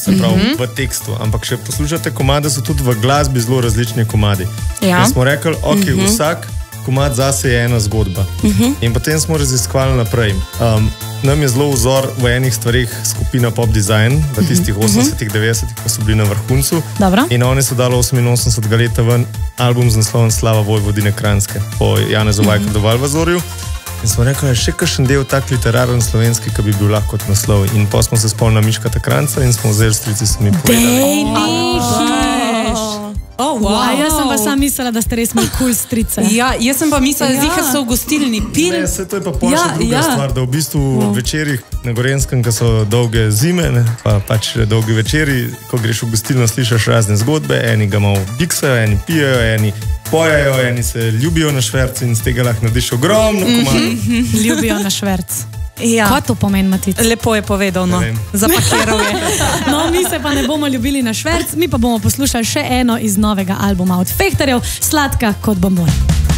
se pravi v tekstu, ampak če poslušate komade, so tudi v glasbi zelo različni komadi. In smo rekli, vsak komad zase je ena zgodba. In potem smo raziskovali naprej. Nam je zelo vzor v enih stvarih skupina Pop Design v tistih 80-ih, 90-ih, ko so bili na vrhuncu. Dobro. In oni so dali 88 leta ven album z naslovom Slava Vojvodine Kranjske po Janezu Vajkardu Valvazorju. In smo rekli, še kakšen del tak literaren slovenski, ki bi bil lahko kot naslov. In pa smo se spomnili na Miškata Kranjca in smo vzeli strici, so mi povedali. Jaz sem pa sam mislila, da ste res imeli cool strice. Ja, jaz sem pa mislila, zihar so v gostilni pil. Ne, to je pa pol še druga stvar, da v bistvu v večerih na Gorenskem, ko so dolge zime, pa pač dolgi večeri, ko greš v gostilno, slišaš razne zgodbe, eni ga malo biksajo, eni pijejo, eni pojejo, eni se ljubijo na šverc in z tega lahko narediš ogromno komad. Ljubijo na šverc. Ja. Kaj to pomeni, Matic? Lepo je povedal, no. Zapakiral je. No, mi se pa ne bomo ljubili na šverc, mi pa bomo poslušali še eno iz novega albuma od Fehterjev, Sladka kot bombon.